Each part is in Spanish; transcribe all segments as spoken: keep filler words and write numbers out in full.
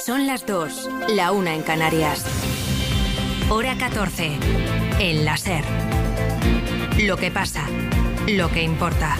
Son las dos, la una en Canarias. Hora catorce, en la SER. Lo que pasa, lo que importa.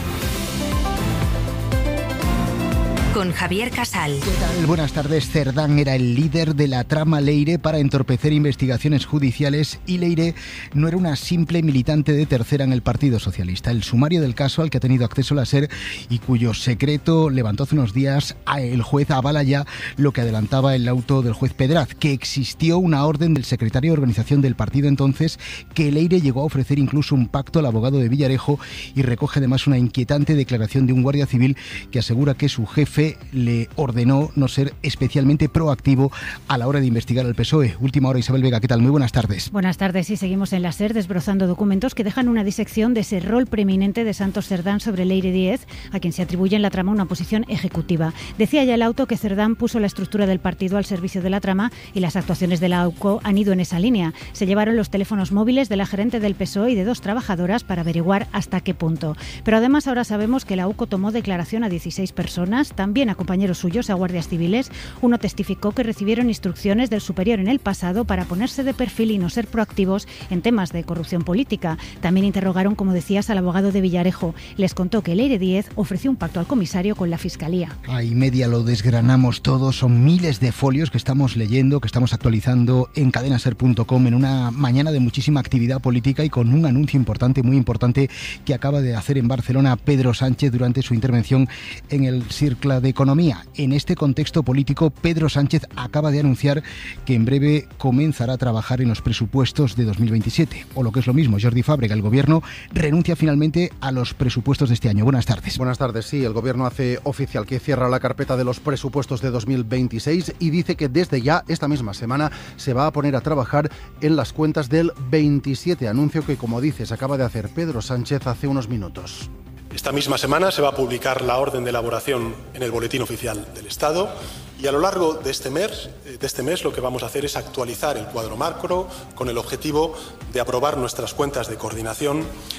Con Javier Casal. ¿Qué tal? Buenas tardes. Cerdán era el líder de la trama Leire para entorpecer investigaciones judiciales y Leire no era una simple militante de tercera en el Partido Socialista. El sumario del caso al que ha tenido acceso la SER y cuyo secreto levantó hace unos días el juez avala ya lo que adelantaba el auto del juez Pedraz, que existió una orden del secretario de organización del partido entonces que Leire llegó a ofrecer incluso un pacto al abogado de Villarejo, y recoge además una inquietante declaración de un guardia civil que asegura que su jefe le ordenó no ser especialmente proactivo a la hora de investigar al P S O E. Última hora, Isabel Vega, ¿qué tal? Muy buenas tardes. Buenas tardes, y seguimos en la SER desbrozando documentos que dejan una disección de ese rol preeminente de Santos Cerdán sobre Leire Díez, a quien se atribuye en la trama una posición ejecutiva. Decía ya el auto que Cerdán puso la estructura del partido al servicio de la trama, y las actuaciones de la AUCO han ido en esa línea. Se llevaron los teléfonos móviles de la gerente del P S O E y de dos trabajadoras para averiguar hasta qué punto. Pero además ahora sabemos que la AUCO tomó declaración a dieciséis personas, también a compañeros suyos, a guardias civiles. Uno testificó que recibieron instrucciones del superior en el pasado para ponerse de perfil y no ser proactivos en temas de corrupción política. También interrogaron, como decías, al abogado de Villarejo. Les contó que Leire Díez ofreció un pacto al comisario con la Fiscalía. Ahí media lo desgranamos todo. Son miles de folios que estamos leyendo, que estamos actualizando en cadena ser punto com en una mañana de muchísima actividad política y con un anuncio importante, muy importante, que acaba de hacer en Barcelona Pedro Sánchez durante su intervención en el Cercle de Economía. En este contexto político, Pedro Sánchez acaba de anunciar que en breve comenzará a trabajar en los presupuestos de dos mil veintisiete. O lo que es lo mismo, Jordi Fàbrega, el gobierno renuncia finalmente a los presupuestos de este año. Buenas tardes. Buenas tardes, sí. El gobierno hace oficial que cierra la carpeta de los presupuestos de dos mil veintiséis y dice que desde ya, esta misma semana, se va a poner a trabajar en las cuentas del veintisiete. Anuncio que, como dices, acaba de hacer Pedro Sánchez hace unos minutos. Esta misma semana se va a publicar la orden de elaboración en el Boletín Oficial del Estado, y a lo largo de este mes, de este mes lo que vamos a hacer es actualizar el cuadro macro con el objetivo de aprobar nuestras cuentas de coordinación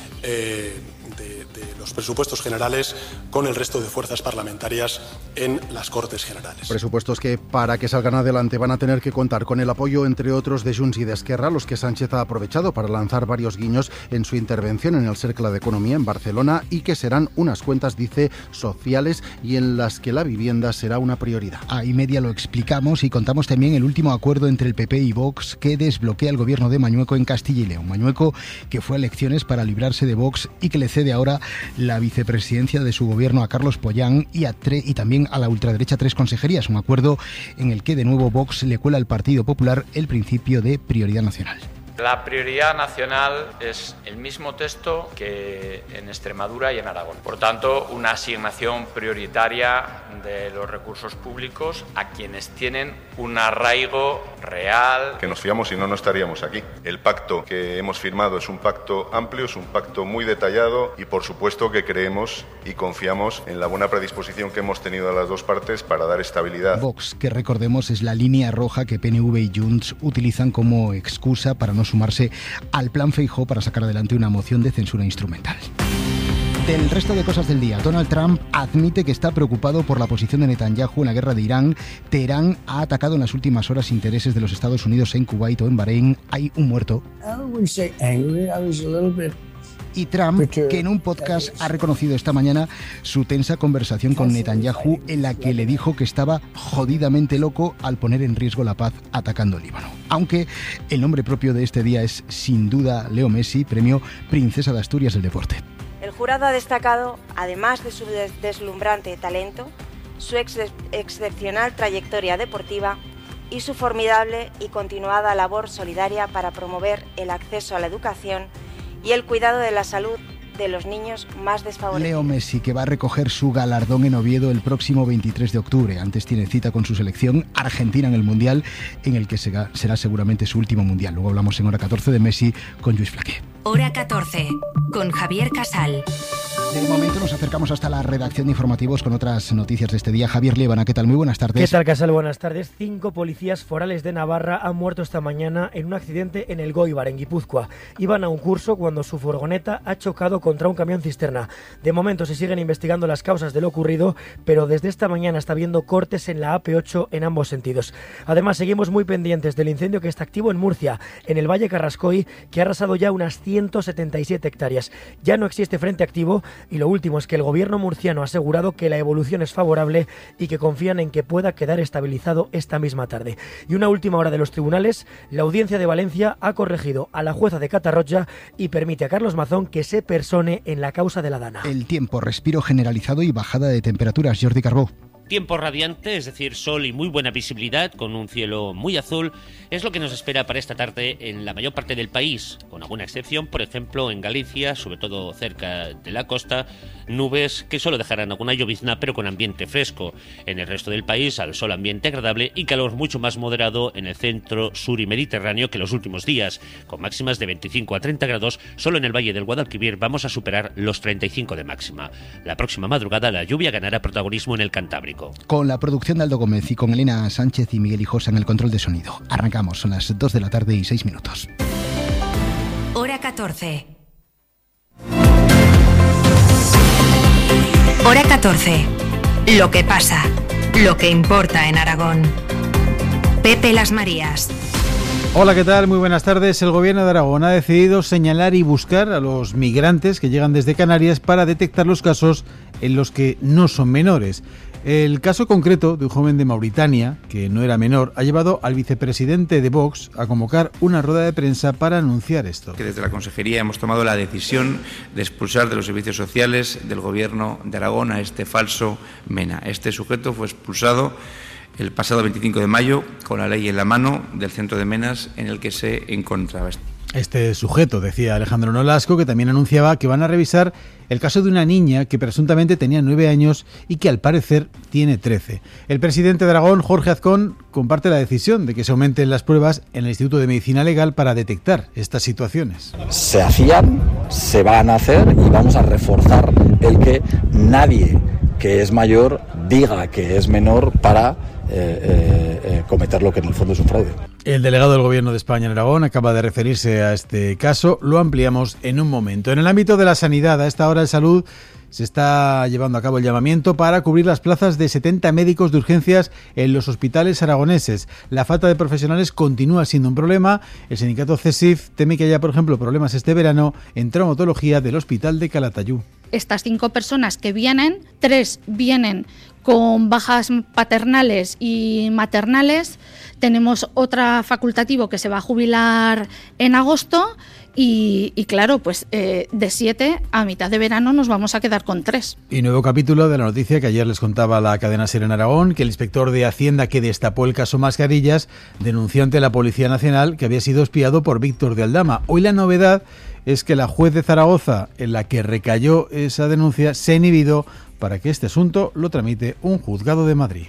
eh, de, de los presupuestos generales con el resto de fuerzas parlamentarias en las Cortes Generales. Presupuestos que, para que salgan adelante, van a tener que contar con el apoyo, entre otros, de Junts y de Esquerra, los que Sánchez ha aprovechado para lanzar varios guiños en su intervención en el Cercle de Economía en Barcelona, y que serán unas cuentas, dice, sociales y en las que la vivienda será una prioridad. Ahí media lo explicamos y contamos también el último acuerdo entre el P P y Vox que desbloquea el gobierno de Mañueco en Castilla y León. Mañueco, que fue a elecciones para librarse de Vox y que le cede ahora la vicepresidencia de su gobierno a Carlos Pollán y, a tre- y también a la ultraderecha tres consejerías. Un acuerdo en el que de nuevo Vox le cuela al Partido Popular el principio de prioridad nacional. La prioridad nacional es el mismo texto que en Extremadura y en Aragón. Por tanto, una asignación prioritaria de los recursos públicos a quienes tienen un arraigo real. Que nos fiamos y no, no estaríamos aquí. El pacto que hemos firmado es un pacto amplio, es un pacto muy detallado y por supuesto que creemos y confiamos en la buena predisposición que hemos tenido a las dos partes para dar estabilidad. Vox, que recordemos es la línea roja que P N V y Junts utilizan como excusa para no sumarse al plan Feijóo para sacar adelante una moción de censura instrumental. Del resto de cosas del día, Donald Trump admite que está preocupado por la posición de Netanyahu en la guerra de Irán. Teherán ha atacado en las últimas horas intereses de los Estados Unidos en Kuwait o en Bahrein. Hay un muerto. Y Trump, que en un podcast ha reconocido esta mañana su tensa conversación con Netanyahu, en la que le dijo que estaba jodidamente loco al poner en riesgo la paz atacando Líbano. Aunque el nombre propio de este día es sin duda Leo Messi, premio Princesa de Asturias del deporte. El jurado ha destacado, además de su des- deslumbrante talento, su ex- excepcional trayectoria deportiva y su formidable y continuada labor solidaria para promover el acceso a la educación y el cuidado de la salud de los niños más desfavorecidos. Leo Messi, que va a recoger su galardón en Oviedo el próximo veintitrés de octubre. Antes tiene cita con su selección Argentina en el Mundial, en el que será seguramente su último Mundial. Luego hablamos en Hora catorce de Messi con Lluís Flaqué. Hora catorce, con Javier Casal. De momento nos acercamos hasta la redacción de informativos con otras noticias de este día. Javier Liébana, ¿qué tal? Muy buenas tardes. ¿Qué tal, Casal? Buenas tardes. Cinco policías forales de Navarra han muerto esta mañana en un accidente en el Goibar, en Guipúzcoa. Iban a un curso cuando su furgoneta ha chocado contra un camión cisterna. De momento se siguen investigando las causas de lo ocurrido, pero desde esta mañana está habiendo cortes en la A P ocho en ambos sentidos. Además, seguimos muy pendientes del incendio que está activo en Murcia, en el Valle Carrascoy, que ha arrasado ya unas ciento setenta y siete hectáreas. Ya no existe frente activo y lo último es que el gobierno murciano ha asegurado que la evolución es favorable y que confían en que pueda quedar estabilizado esta misma tarde. Y una última hora de los tribunales, la Audiencia de Valencia ha corregido a la jueza de Catarroja y permite a Carlos Mazón que se persone en la causa de la Dana. El tiempo, respiro generalizado y bajada de temperaturas. Jordi Carbó. Tiempo radiante, es decir, sol y muy buena visibilidad, con un cielo muy azul, es lo que nos espera para esta tarde en la mayor parte del país, con alguna excepción, por ejemplo, en Galicia, sobre todo cerca de la costa, nubes que solo dejarán alguna llovizna, pero con ambiente fresco. En el resto del país, al sol ambiente agradable y calor mucho más moderado en el centro, sur y mediterráneo que los últimos días, con máximas de veinticinco a treinta grados, solo en el Valle del Guadalquivir vamos a superar los treinta y cinco de máxima. La próxima madrugada la lluvia ganará protagonismo en el Cantábrico. Con la producción de Aldo Gómez y con Elena Sánchez y Miguel Hijosa en el control de sonido. Arrancamos, son las dos de la tarde y seis minutos. Hora catorce. Hora catorce. Lo que pasa, lo que importa en Aragón. Pepe Las Marías. Hola, ¿qué tal? Muy buenas tardes. El Gobierno de Aragón ha decidido señalar y buscar a los migrantes que llegan desde Canarias para detectar los casos en los que no son menores. El caso concreto de un joven de Mauritania, que no era menor, ha llevado al vicepresidente de Vox a convocar una rueda de prensa para anunciar esto. Que desde la Consejería hemos tomado la decisión de expulsar de los servicios sociales del Gobierno de Aragón a este falso Mena. Este sujeto fue expulsado el pasado veinticinco de mayo con la ley en la mano del centro de Menas en el que se encontraba. Este sujeto, decía Alejandro Nolasco, que también anunciaba que van a revisar el caso de una niña que presuntamente tenía nueve años y que al parecer tiene trece. El presidente de Aragón, Jorge Azcón, comparte la decisión de que se aumenten las pruebas en el Instituto de Medicina Legal para detectar estas situaciones. Se hacían, se van a hacer y vamos a reforzar el que nadie que es mayor diga que es menor para eh, eh, eh, cometer lo que en el fondo es un fraude. El delegado del Gobierno de España en Aragón acaba de referirse a este caso. Lo ampliamos en un momento. En el ámbito de la sanidad, a esta hora de salud, se está llevando a cabo el llamamiento para cubrir las plazas de setenta médicos de urgencias en los hospitales aragoneses. La falta de profesionales continúa siendo un problema. El sindicato CESIF teme que haya, por ejemplo, problemas este verano en traumatología del Hospital de Calatayud. Estas cinco personas que vienen, tres vienen con bajas paternales y maternales. Tenemos otra facultativo que se va a jubilar en agosto y, y claro, pues eh, de siete a mitad de verano nos vamos a quedar con tres. Y nuevo capítulo de la noticia que ayer les contaba la cadena SER en Aragón, que el inspector de Hacienda que destapó el caso Mascarillas denunció ante la Policía Nacional que había sido espiado por Víctor de Aldama. Hoy la novedad es que la juez de Zaragoza, en la que recayó esa denuncia, se ha inhibido para que este asunto lo tramite un juzgado de Madrid.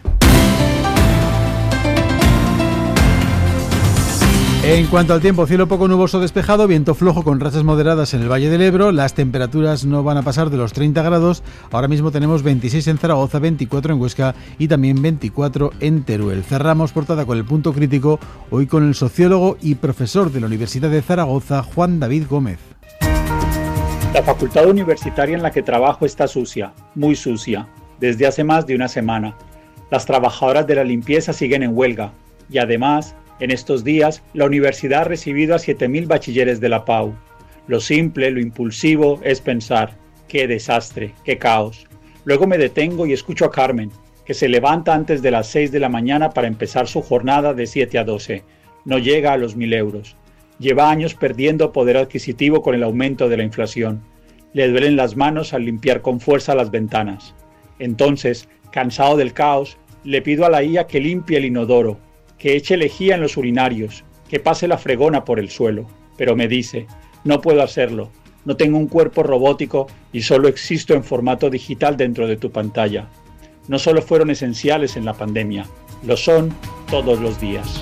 En cuanto al tiempo, cielo poco nuboso despejado, viento flojo con rachas moderadas en el Valle del Ebro. Las temperaturas no van a pasar de los treinta grados. Ahora mismo tenemos veintiséis en Zaragoza, veinticuatro en Huesca y también veinticuatro en Teruel. Cerramos portada con el punto crítico, hoy con el sociólogo y profesor de la Universidad de Zaragoza, Juan David Gómez. La facultad universitaria en la que trabajo está sucia, muy sucia, desde hace más de una semana. Las trabajadoras de la limpieza siguen en huelga y además, en estos días, la universidad ha recibido a siete mil bachilleres de la P A U. Lo simple, lo impulsivo es pensar, qué desastre, qué caos. Luego me detengo y escucho a Carmen, que se levanta antes de las seis de la mañana para empezar su jornada de siete a doce. No llega a los mil euros. Lleva años perdiendo poder adquisitivo con el aumento de la inflación. Le duelen las manos al limpiar con fuerza las ventanas. Entonces, cansado del caos, le pido a la I A que limpie el inodoro, que eche lejía en los urinarios, que pase la fregona por el suelo. Pero me dice, no puedo hacerlo, no tengo un cuerpo robótico y solo existo en formato digital dentro de tu pantalla. No solo fueron esenciales en la pandemia, lo son todos los días.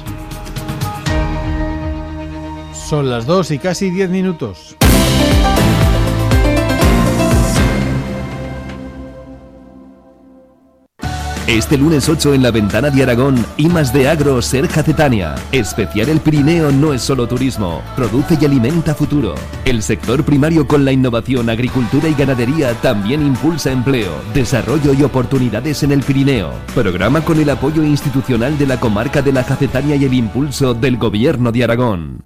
Son las dos y casi diez minutos. Este lunes ocho en la Ventana de Aragón, I más D Agro Ser Jacetania. Especial El Pirineo no es solo turismo, produce y alimenta futuro. El sector primario con la innovación, agricultura y ganadería también impulsa empleo, desarrollo y oportunidades en el Pirineo. Programa con el apoyo institucional de la comarca de la Jacetania y el impulso del Gobierno de Aragón.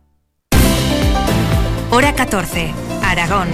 Hora catorce, Aragón.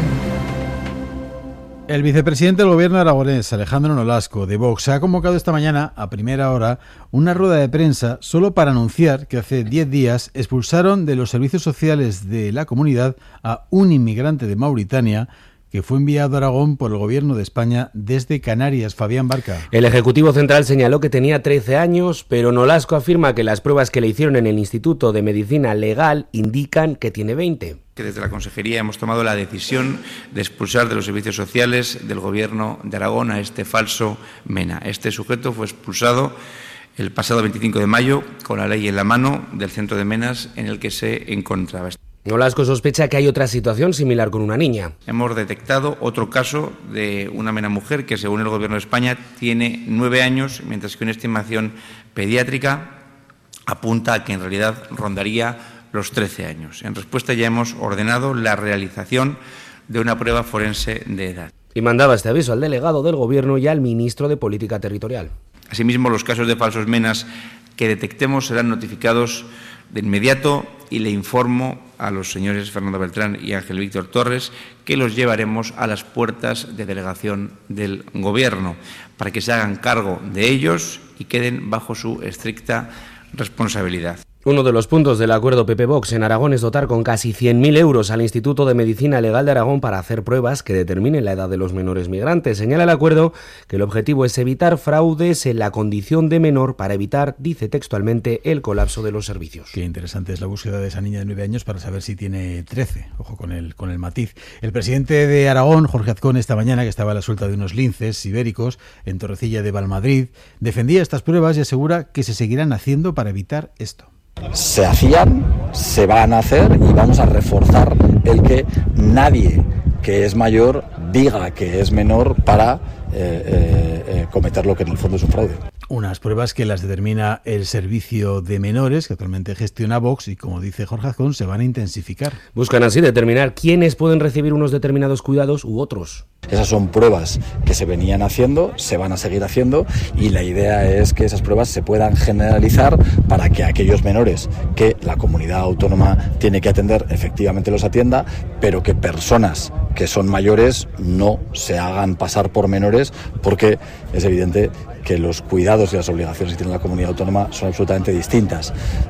El vicepresidente del gobierno aragonés, Alejandro Nolasco, de Vox, ha convocado esta mañana, a primera hora, una rueda de prensa solo para anunciar que hace diez días expulsaron de los servicios sociales de la comunidad a un inmigrante de Mauritania que fue enviado a Aragón por el Gobierno de España desde Canarias. Fabián Barca. El Ejecutivo Central señaló que tenía trece años, pero Nolasco afirma que las pruebas que le hicieron en el Instituto de Medicina Legal indican que tiene veinte. Que desde la Consejería hemos tomado la decisión de expulsar de los servicios sociales del Gobierno de Aragón a este falso Mena. Este sujeto fue expulsado el pasado veinticinco de mayo con la ley en la mano del centro de Menas en el que se encontraba. Nolasco sospecha que hay otra situación similar con una niña. Hemos detectado otro caso de una mena mujer que, según el Gobierno de España, tiene nueve años, mientras que una estimación pediátrica apunta a que en realidad rondaría los trece años. En respuesta, ya hemos ordenado la realización de una prueba forense de edad. Y mandaba este aviso al delegado del Gobierno y al ministro de Política Territorial. Asimismo, los casos de falsos menas que detectemos serán notificados de inmediato y le informo a los señores Fernando Beltrán y Ángel Víctor Torres que los llevaremos a las puertas de delegación del Gobierno para que se hagan cargo de ellos y queden bajo su estricta responsabilidad. Uno de los puntos del acuerdo P P-Vox en Aragón es dotar con casi cien mil euros al Instituto de Medicina Legal de Aragón para hacer pruebas que determinen la edad de los menores migrantes. Señala el acuerdo que el objetivo es evitar fraudes en la condición de menor para evitar, dice textualmente, el colapso de los servicios. Qué interesante es la búsqueda de esa niña de nueve años para saber si tiene trece. Ojo con el, con el matiz. El presidente de Aragón, Jorge Azcón, esta mañana, que estaba a la suelta de unos linces ibéricos en Torrecilla de Valmadrid, defendía estas pruebas y asegura que se seguirán haciendo para evitar esto. Se hacían, se van a hacer y vamos a reforzar el que nadie que es mayor diga que es menor para eh, eh, eh, cometer lo que en el fondo es un fraude. Unas pruebas que las determina el Servicio de Menores, que actualmente gestiona Vox, y como dice Jorge Azcón, se van a intensificar. Buscan así determinar quiénes pueden recibir unos determinados cuidados u otros. Esas son pruebas que se venían haciendo, se van a seguir haciendo, y la idea es que esas pruebas se puedan generalizar para que aquellos menores que la comunidad autónoma tiene que atender efectivamente los atienda, pero que personas que son mayores no se hagan pasar por menores, porque es evidente que los cuidados y las obligaciones que tiene la comunidad autónoma son absolutamente distintas.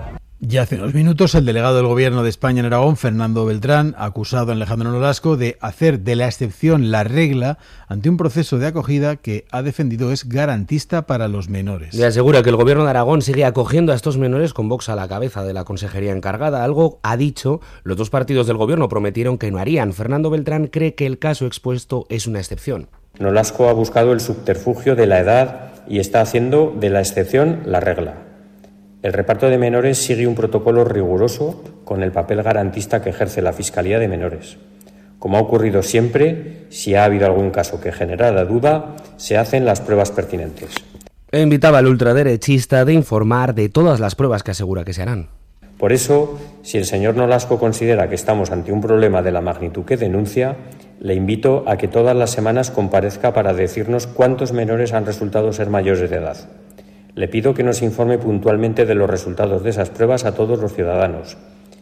Ya hace unos minutos el delegado del Gobierno de España en Aragón, Fernando Beltrán, ha acusado a Alejandro Nolasco de hacer de la excepción la regla ante un proceso de acogida que ha defendido es garantista para los menores. Le asegura que el Gobierno de Aragón sigue acogiendo a estos menores con Vox a la cabeza de la consejería encargada. Algo ha dicho, los dos partidos del Gobierno prometieron que no harían. Fernando Beltrán cree que el caso expuesto es una excepción. Nolasco ha buscado el subterfugio de la edad y está haciendo de la excepción la regla. El reparto de menores sigue un protocolo riguroso con el papel garantista que ejerce la Fiscalía de Menores. Como ha ocurrido siempre, si ha habido algún caso que generara duda, se hacen las pruebas pertinentes. E invitaba al ultraderechista de informar de todas las pruebas que asegura que se harán. Por eso, si el señor Nolasco considera que estamos ante un problema de la magnitud que denuncia, le invito a que todas las semanas comparezca para decirnos cuántos menores han resultado ser mayores de edad. Le pido que nos informe puntualmente de los resultados de esas pruebas a todos los ciudadanos.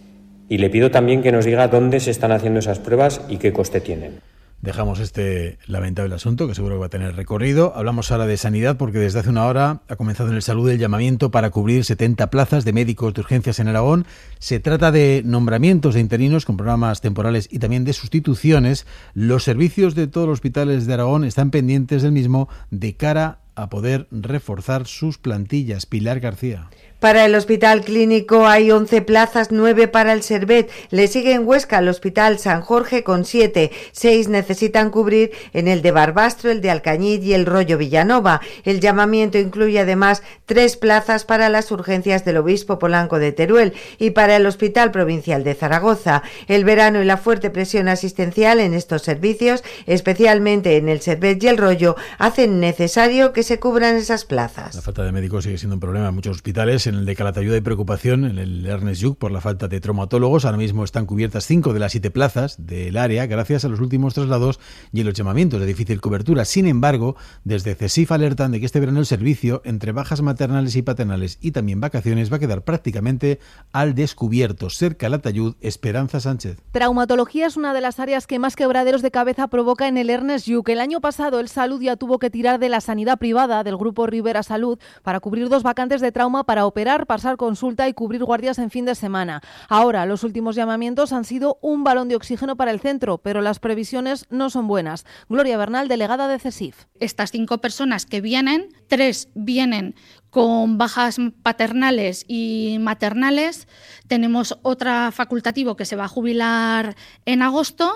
Y le pido también que nos diga dónde se están haciendo esas pruebas y qué coste tienen. Dejamos este lamentable asunto, que seguro que va a tener recorrido. Hablamos ahora de sanidad, porque desde hace una hora ha comenzado en el Salud el llamamiento para cubrir setenta plazas de médicos de urgencias en Aragón. Se trata de nombramientos de interinos con programas temporales y también de sustituciones. Los servicios de todos los hospitales de Aragón están pendientes del mismo de cara a poder reforzar sus plantillas. Pilar García. Para el Hospital Clínico hay once plazas, nueve para el Servet. Le sigue en Huesca el Hospital San Jorge con siete. seis necesitan cubrir en el de Barbastro, el de Alcañiz y el Rollo Villanova. El llamamiento incluye además tres plazas para las urgencias del Obispo Polanco de Teruel y para el Hospital Provincial de Zaragoza. El verano y la fuerte presión asistencial en estos servicios, especialmente en el Servet y el Rollo, hacen necesario que se cubran esas plazas. La falta de médicos sigue siendo un problema en muchos hospitales. En el de Calatayud hay preocupación, en el Ernest Lluch por la falta de traumatólogos. Ahora mismo están cubiertas cinco de las siete plazas del área gracias a los últimos traslados y los llamamientos de difícil cobertura. Sin embargo, desde CESIF alertan de que este verano el servicio, entre bajas maternales y paternales y también vacaciones, va a quedar prácticamente al descubierto. Ser Calatayud, Esperanza Sánchez. Traumatología es una de las áreas que más quebraderos de cabeza provoca en el Ernest Lluch. El año pasado el Salud ya tuvo que tirar de la sanidad privada del grupo Rivera Salud para cubrir dos vacantes de trauma para operar, pasar consulta y cubrir guardias en fin de semana. Ahora, los últimos llamamientos han sido un balón de oxígeno para el centro, pero las previsiones no son buenas. Gloria Bernal, delegada de CESIF. Estas cinco personas que vienen, tres vienen con bajas paternales y maternales. Tenemos otra facultativo que se va a jubilar en agosto.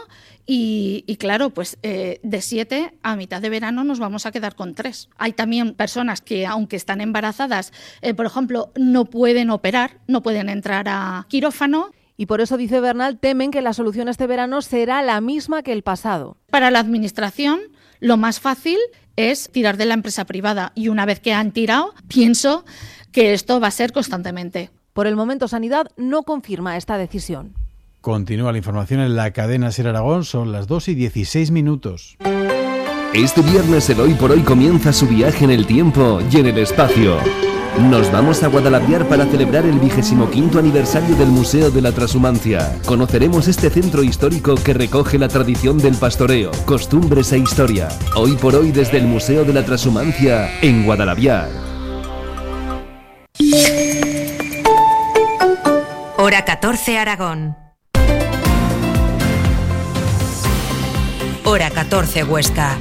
Y, y claro, pues eh, de siete a mitad de verano nos vamos a quedar con tres. Hay también personas que, aunque están embarazadas, eh, por ejemplo, no pueden operar, no pueden entrar a quirófano. Y por eso, dice Bernal, temen que la solución este verano será la misma que el pasado. Para la administración, lo más fácil es tirar de la empresa privada. Y una vez que han tirado, pienso que esto va a ser constantemente. Por el momento, Sanidad no confirma esta decisión. Continúa la información en la cadena Ser Aragón, son las dos y dieciséis minutos. Este viernes el Hoy por Hoy comienza su viaje en el tiempo y en el espacio. Nos vamos a Guadalaviar para celebrar el vigésimo quinto aniversario del Museo de la Trashumancia. Conoceremos este centro histórico que recoge la tradición del pastoreo, costumbres e historia. Hoy por Hoy desde el Museo de la Trashumancia en Guadalaviar. Hora catorce Aragón. Hora catorce Huesca.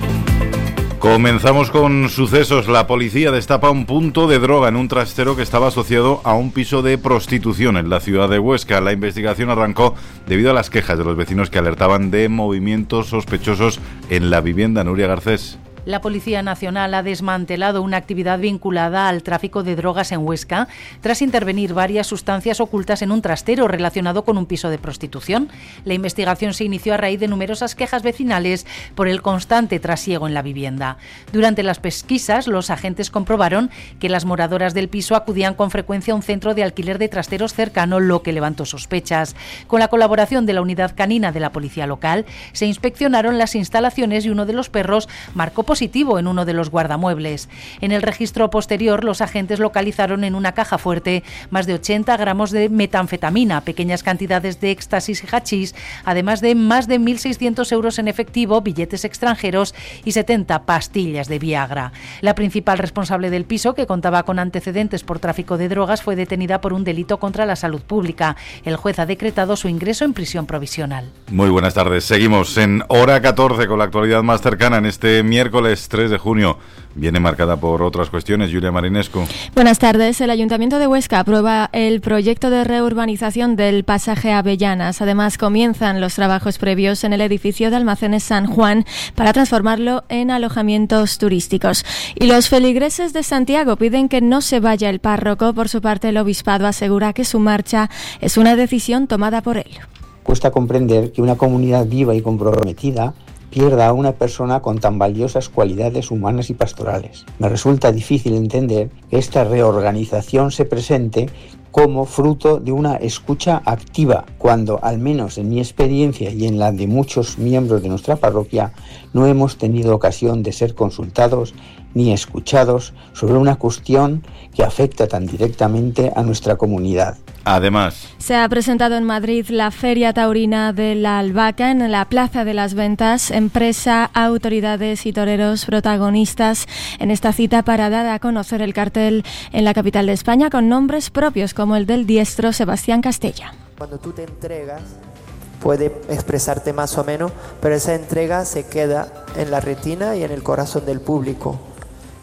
Comenzamos con sucesos. La policía destapa un punto de droga en un trastero que estaba asociado a un piso de prostitución en la ciudad de Huesca. La investigación arrancó debido a las quejas de los vecinos que alertaban de movimientos sospechosos en la vivienda. Nuria Garcés. La Policía Nacional ha desmantelado una actividad vinculada al tráfico de drogas en Huesca tras intervenir varias sustancias ocultas en un trastero relacionado con un piso de prostitución. La investigación se inició a raíz de numerosas quejas vecinales por el constante trasiego en la vivienda. Durante las pesquisas, los agentes comprobaron que las moradoras del piso acudían con frecuencia a un centro de alquiler de trasteros cercano, lo que levantó sospechas. Con la colaboración de la unidad canina de la policía local, se inspeccionaron las instalaciones y uno de los perros marcó positivo en uno de los guardamuebles. En el registro posterior, los agentes localizaron en una caja fuerte más de ochenta gramos de metanfetamina, pequeñas cantidades de éxtasis y hachís, además de más de mil seiscientos euros en efectivo, billetes extranjeros y setenta pastillas de Viagra. La principal responsable del piso, que contaba con antecedentes por tráfico de drogas, fue detenida por un delito contra la salud pública. El juez ha decretado su ingreso en prisión provisional. Muy buenas tardes. Seguimos en Hora catorce con la actualidad más cercana en este miércoles tres de junio. Viene marcada por otras cuestiones. Julia Marinescu. Buenas tardes. El Ayuntamiento de Huesca aprueba el proyecto de reurbanización del pasaje Avellanas. Además, comienzan los trabajos previos en el edificio de Almacenes San Juan para transformarlo en alojamientos turísticos. Y los feligreses de Santiago piden que no se vaya el párroco. Por su parte, el obispado asegura que su marcha es una decisión tomada por él. Cuesta comprender que una comunidad viva y comprometida pierda a una persona con tan valiosas cualidades humanas y pastorales. Me resulta difícil entender que esta reorganización se presente como fruto de una escucha activa, cuando, al menos en mi experiencia y en la de muchos miembros de nuestra parroquia, no hemos tenido ocasión de ser consultados ni escuchados sobre una cuestión que afecta tan directamente a nuestra comunidad. Además, se ha presentado en Madrid la Feria Taurina de la Albahaca en la Plaza de las Ventas. Empresa, autoridades y toreros protagonistas en esta cita para dar a conocer el cartel en la capital de España con nombres propios como el del diestro Sebastián Castella. Cuando tú te entregas, puede expresarte más o menos, pero esa entrega se queda en la retina y en el corazón del público.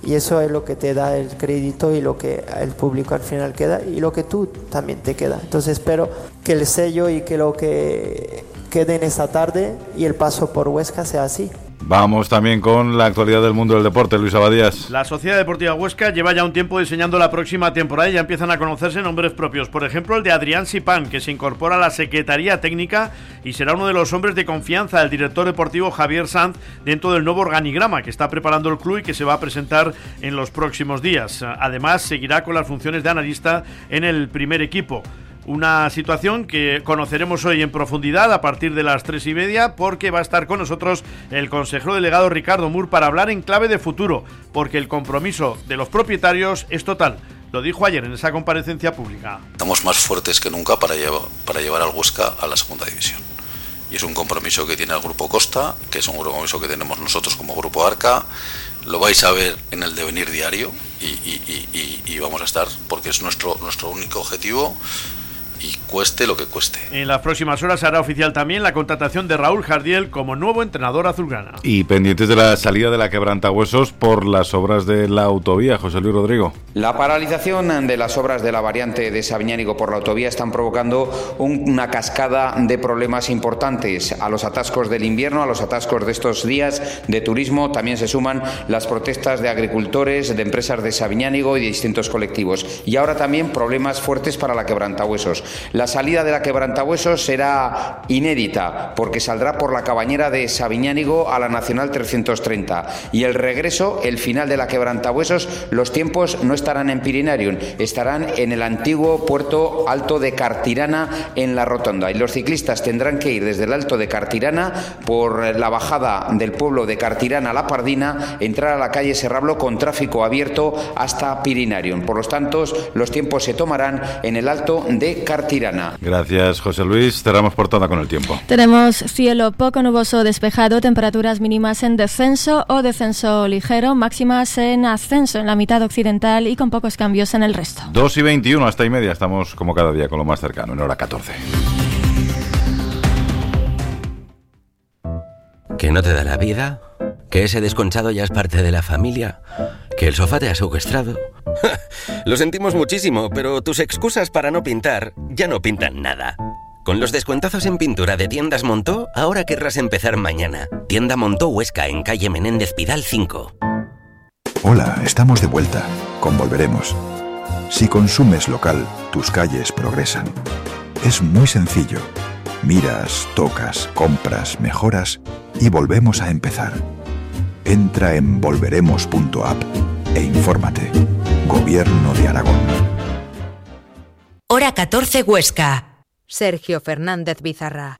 y eso es lo que te da el crédito y lo que el público al final queda y lo que tú también te queda. Entonces espero que el sello y que lo que quede en esta tarde y el paso por Huesca sea así. Vamos también con la actualidad del mundo del deporte. Luis Abadías. La Sociedad Deportiva Huesca lleva ya un tiempo diseñando la próxima temporada y ya empiezan a conocerse nombres propios. Por ejemplo, el de Adrián Sipán, que se incorpora a la Secretaría Técnica y será uno de los hombres de confianza del director deportivo Javier Sanz dentro del nuevo organigrama que está preparando el club y que se va a presentar en los próximos días. Además, seguirá con las funciones de analista en el primer equipo. Una situación que conoceremos hoy en profundidad a partir de las tres y media, porque va a estar con nosotros el consejero delegado Ricardo Mur para hablar en clave de futuro, porque el compromiso de los propietarios es total. Lo dijo ayer en esa comparecencia pública. Estamos más fuertes que nunca para llevar, para llevar al Huesca a la segunda división. Y es un compromiso que tiene el Grupo Costa, que es un compromiso que tenemos nosotros como Grupo Arca. Lo vais a ver en el devenir diario y, y, y, y, y vamos a estar, porque es nuestro, nuestro único objetivo. Y cueste lo que cueste. En las próximas horas se hará oficial también la contratación de Raúl Jardiel como nuevo entrenador azulgrana. Y pendientes de la salida de la Quebrantahuesos por las obras de la autovía. José Luis Rodrigo. La paralización de las obras de la variante de Sabiñánigo por la autovía están provocando un, una cascada de problemas importantes. A los atascos del invierno, a los atascos de estos días de turismo, también se suman las protestas de agricultores, de empresas de Sabiñánigo y de distintos colectivos. Y ahora también problemas fuertes para la Quebrantahuesos. La salida de la Quebrantahuesos será inédita porque saldrá por la Cabañera de Sabiñánigo a la Nacional trescientos treinta y el regreso, el final de la Quebrantahuesos, los tiempos no estarán en Pirinarium, estarán en el antiguo puerto Alto de Cartirana en la Rotonda y los ciclistas tendrán que ir desde el Alto de Cartirana por la bajada del pueblo de Cartirana a La Pardina, entrar a la calle Serrablo con tráfico abierto hasta Pirinarium. Por lo tanto, los tiempos se tomarán en el Alto de Cartirana. Tirana. Gracias, José Luis. Cerramos portada con el tiempo. Tenemos cielo poco nuboso despejado, temperaturas mínimas en descenso o descenso ligero, máximas en ascenso en la mitad occidental y con pocos cambios en el resto. dos y veintiuno, hasta y media. Estamos como cada día con lo más cercano, en hora catorce. ¿Que no te da la vida? ¿Que ese desconchado ya es parte de la familia? ¿Que el sofá te ha secuestrado? Lo sentimos muchísimo, pero tus excusas para no pintar ya no pintan nada. Con los descuentazos en pintura de Tiendas Montó, ahora querrás empezar mañana. Tienda Montó Huesca, en calle Menéndez Pidal cinco. Hola, estamos de vuelta. Con Volveremos. Si consumes local, tus calles progresan. Es muy sencillo. Miras, tocas, compras, mejoras y volvemos a empezar. Entra en volveremos punto app e infórmate. Gobierno de Aragón. Hora catorce Huesca. Sergio Fernández Bizarra.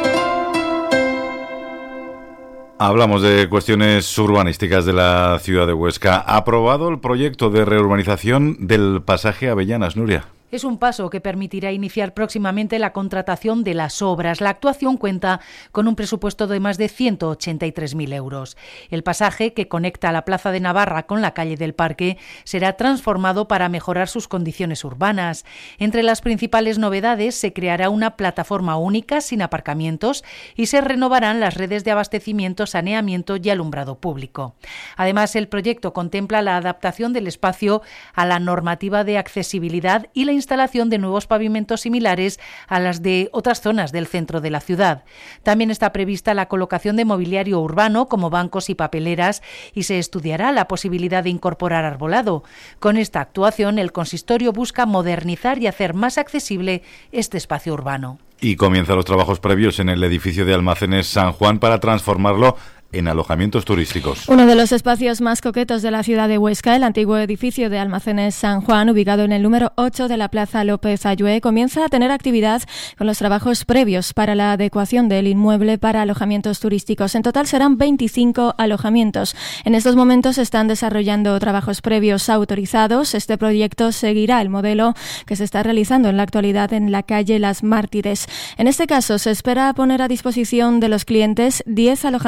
Hablamos de cuestiones urbanísticas de la ciudad de Huesca. ¿Ha aprobado el proyecto de reurbanización del pasaje Avellanas, Nuria? Es un paso que permitirá iniciar próximamente la contratación de las obras. La actuación cuenta con un presupuesto de más de ciento ochenta y tres mil euros. El pasaje, que conecta la Plaza de Navarra con la calle del Parque, será transformado para mejorar sus condiciones urbanas. Entre las principales novedades se creará una plataforma única sin aparcamientos y se renovarán las redes de abastecimiento, saneamiento y alumbrado público. Además, el proyecto contempla la adaptación del espacio a la normativa de accesibilidad y la instalación de nuevos pavimentos similares a las de otras zonas del centro de la ciudad. También está prevista la colocación de mobiliario urbano como bancos y papeleras y se estudiará la posibilidad de incorporar arbolado. Con esta actuación, el consistorio busca modernizar y hacer más accesible este espacio urbano. Y comienzan los trabajos previos en el edificio de Almacenes San Juan para transformarlo en alojamientos turísticos. Uno de los espacios más coquetos de la ciudad de Huesca, el antiguo edificio de Almacenes San Juan, ubicado en el número ocho de la Plaza López Ayue, comienza a tener actividad con los trabajos previos para la adecuación del inmueble para alojamientos turísticos. En total serán veinticinco alojamientos. En estos momentos se están desarrollando trabajos previos autorizados. Este proyecto seguirá el modelo que se está realizando en la actualidad en la calle Las Mártires. En este caso se espera poner a disposición de los clientes diez alojamientos turísticos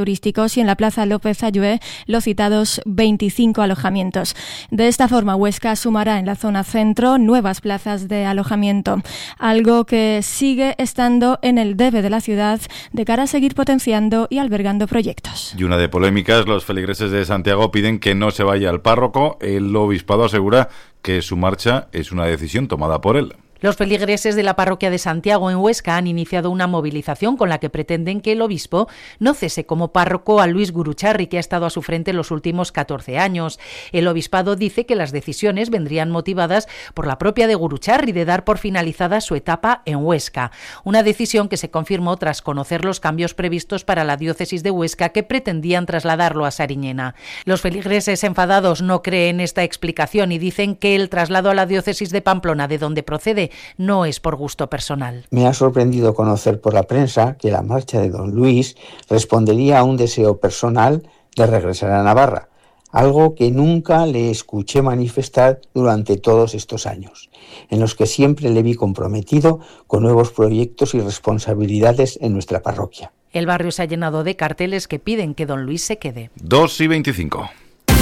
turísticos y en la Plaza López Ayué los citados veinticinco alojamientos. De esta forma, Huesca sumará en la zona centro nuevas plazas de alojamiento, algo que sigue estando en el debe de la ciudad de cara a seguir potenciando y albergando proyectos. Y una de polémicas, los feligreses de Santiago piden que no se vaya al párroco. El obispado asegura que su marcha es una decisión tomada por él. Los feligreses de la parroquia de Santiago en Huesca han iniciado una movilización con la que pretenden que el obispo no cese como párroco a Luis Gurruchaga, que ha estado a su frente los últimos catorce años. El obispado dice que las decisiones vendrían motivadas por la propia de Gurruchaga de dar por finalizada su etapa en Huesca. Una decisión que se confirmó tras conocer los cambios previstos para la diócesis de Huesca que pretendían trasladarlo a Sariñena. Los feligreses enfadados no creen esta explicación y dicen que el traslado a la diócesis de Pamplona, de donde procede, no es por gusto personal. Me ha sorprendido conocer por la prensa que la marcha de don Luis respondería a un deseo personal de regresar a Navarra, algo que nunca le escuché manifestar durante todos estos años, en los que siempre le vi comprometido con nuevos proyectos y responsabilidades en nuestra parroquia. El barrio se ha llenado de carteles que piden que don Luis se quede. dos y veinticinco.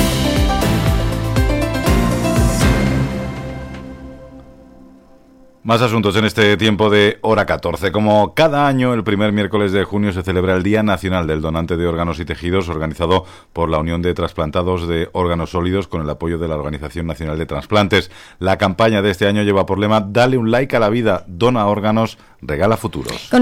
Más asuntos en este tiempo de hora catorce. Como cada año, el primer miércoles de junio se celebra el Día Nacional del Donante de Órganos y Tejidos, organizado por la Unión de Trasplantados de Órganos Sólidos con el apoyo de la Organización Nacional de Trasplantes. La campaña de este año lleva por lema: dale un like a la vida, dona órganos, regala futuros.